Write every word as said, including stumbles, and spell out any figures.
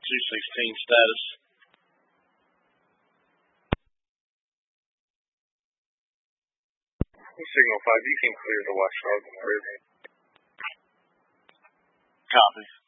two sixteen status. Signal five, you can clear the Watchdog. Copy.